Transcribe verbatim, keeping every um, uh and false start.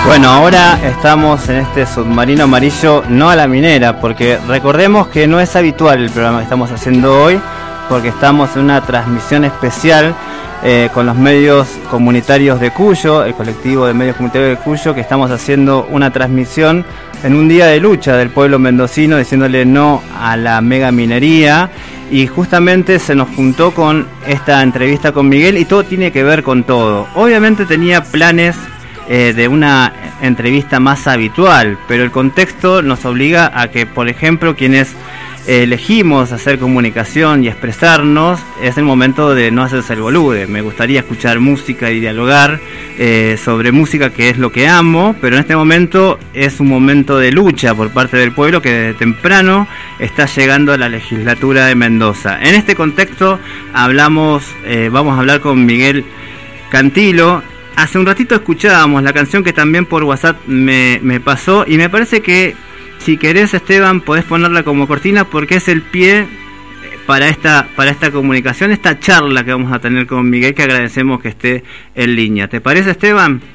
Bueno, ahora estamos en este submarino amarillo, no a la minera, porque recordemos que no es habitual el programa que estamos haciendo hoy, porque estamos en una transmisión especial eh, con los medios comunitarios de Cuyo, el colectivo de medios comunitarios de Cuyo, que estamos haciendo una transmisión en un día de lucha del pueblo mendocino, diciéndole no a la mega minería, y justamente se nos juntó con esta entrevista con Miguel y todo tiene que ver con todo. Obviamente tenía planes Eh, de una entrevista más habitual, pero el contexto nos obliga a que, por ejemplo, quienes eh, elegimos hacer comunicación y expresarnos, es el momento de no hacerse el bolude. Me gustaría escuchar música y dialogar eh, sobre música, que es lo que amo, pero en este momento es un momento de lucha por parte del pueblo que desde temprano está llegando a la legislatura de Mendoza. En este contexto hablamos, eh, vamos a hablar con Miguel Cantilo. Hace un ratito escuchábamos la canción que también por WhatsApp me, me pasó, y me parece que si querés, Esteban, podés ponerla como cortina, porque es el pie para esta para esta comunicación, esta charla que vamos a tener con Miguel, que agradecemos que esté en línea. ¿Te parece, Esteban?